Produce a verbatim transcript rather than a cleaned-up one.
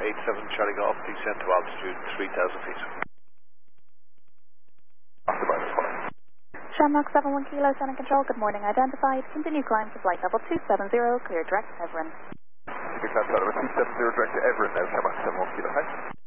eight seven Charlie Golf, descend to altitude three thousand feet. After minus one. Shamrock seven one Kilo, Center Control, good morning, identified. Continue climb to flight level two seven zero, clear direct to Everin. Continue climb to level two seven zero, direct to Everin, now Shamrock seven one Kilo, hi.